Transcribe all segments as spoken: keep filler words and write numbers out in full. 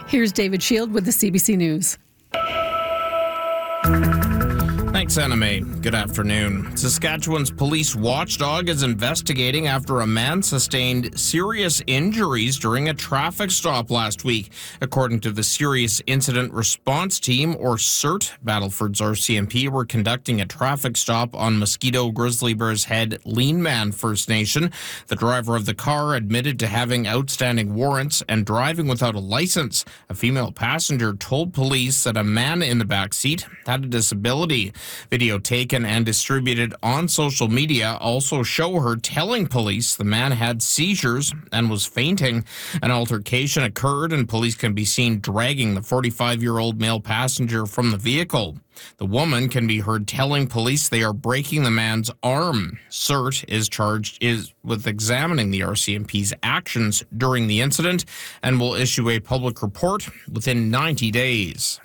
Here's David Shield with the C B C News. Thanks, Anna May. Good afternoon. Saskatchewan's police watchdog is investigating after a man sustained serious injuries during a traffic stop last week. According to the Serious Incident Response Team, or CERT, Battleford's R C M P were conducting a traffic stop on Mosquito Grizzly Bear's Head Lean Man First Nation. The driver of the car admitted to having outstanding warrants and driving without a license. A female passenger told police that a man in the back seat had a disability. Video taken and distributed on social media also show her telling police the man had seizures and was fainting. An altercation occurred and police can be seen dragging the forty-five-year-old male passenger from the vehicle. The woman can be heard telling police they are breaking the man's arm. CERT is charged is with examining the R C M P's actions during the incident and will issue a public report within ninety days.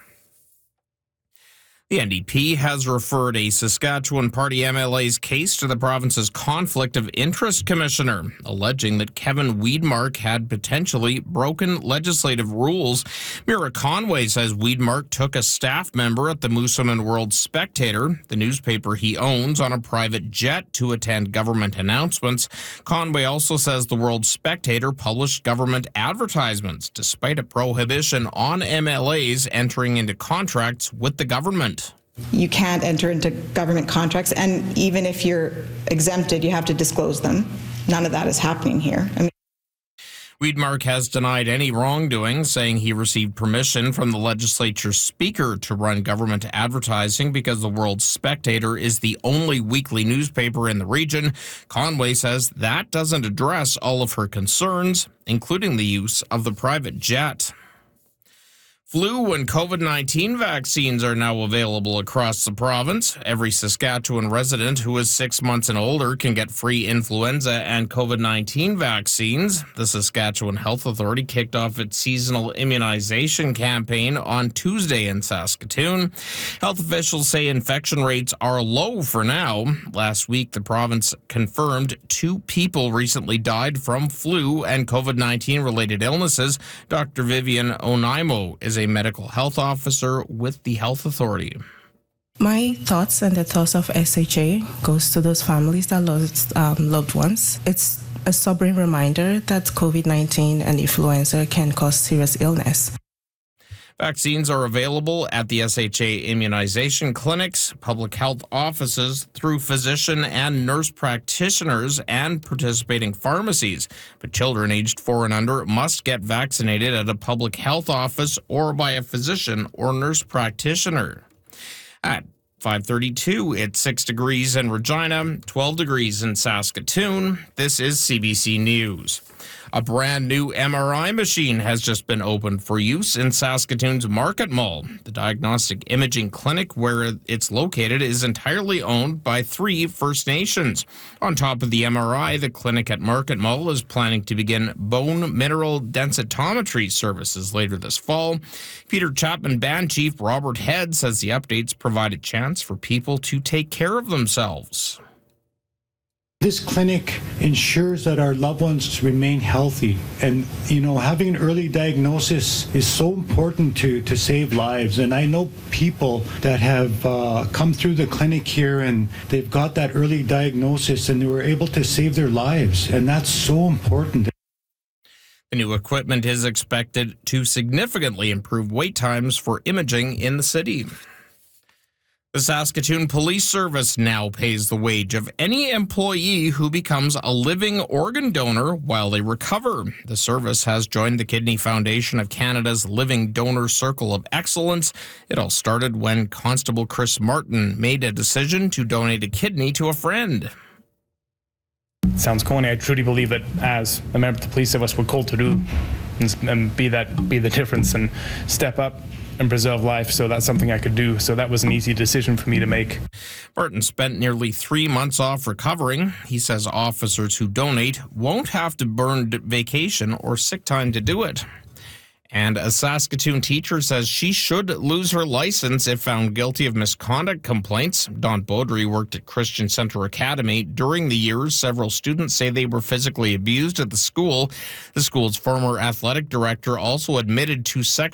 The N D P has referred a Saskatchewan Party M L A's case to the province's Conflict of Interest Commissioner, alleging that Kevin Weidmark had potentially broken legislative rules. Mira Conway says Weidmark took a staff member at the Moosomin World Spectator, the newspaper he owns, on a private jet to attend government announcements. Conway also says the World Spectator published government advertisements, despite a prohibition on M L As entering into contracts with the government. You can't enter into government contracts, and even if you're exempted, you have to disclose them. None of that is happening here. I mean, Weidmark has denied any wrongdoing, saying he received permission from the legislature's speaker to run government advertising because the World Spectator is the only weekly newspaper in the region. Conway says that doesn't address all of her concerns, including the use of the private jet. Flu and COVID nineteen vaccines are now available across the province. Every Saskatchewan resident who is six months and older can get free influenza and COVID nineteen vaccines. The Saskatchewan Health Authority kicked off its seasonal immunization campaign on Tuesday in Saskatoon. Health officials say infection rates are low for now. Last week, the province confirmed two people recently died from flu and COVID nineteen related illnesses. Doctor Vivian Onaimo is a medical health officer with the Health Authority. My thoughts and the thoughts of S H A goes to those families that lost um, loved ones. It's a sobering reminder that COVID nineteen and influenza can cause serious illness. Vaccines are available at the S H A immunization clinics, public health offices, through physician and nurse practitioners and participating pharmacies. But children aged four and under must get vaccinated at a public health office or by a physician or nurse practitioner. At five thirty-two, it's six degrees in Regina, twelve degrees in Saskatoon. This is C B C News. A brand new M R I machine has just been opened for use in Saskatoon's Market Mall. The diagnostic imaging clinic where it's located is entirely owned by three First Nations. On top of the M R I, the clinic at Market Mall is planning to begin bone mineral densitometry services later this fall. Peter Chapman Band Chief Robert Head says the updates provide a chance for people to take care of themselves. This clinic ensures that our loved ones remain healthy. And, you know, having an early diagnosis is so important to, to save lives. And I know people that have uh, come through the clinic here and they've got that early diagnosis and they were able to save their lives. And that's so important. The new equipment is expected to significantly improve wait times for imaging in the city. The Saskatoon Police Service now pays the wage of any employee who becomes a living organ donor while they recover. The service has joined the Kidney Foundation of Canada's Living Donor Circle of Excellence. It all started when Constable Chris Martin made a decision to donate a kidney to a friend. It sounds corny. I truly believe that as a member of the police service, we're called to do and, and be that be the difference and step up and preserve life, so that's something I could do. So that was an easy decision for me to make. Martin spent nearly three months off recovering. He says officers who donate won't have to burn vacation or sick time to do it. And a Saskatoon teacher says she should lose her license if found guilty of misconduct complaints. Dawn Beaudry worked at Christian Centre Academy. During the years, several students say they were physically abused at the school. The school's former athletic director also admitted to sexual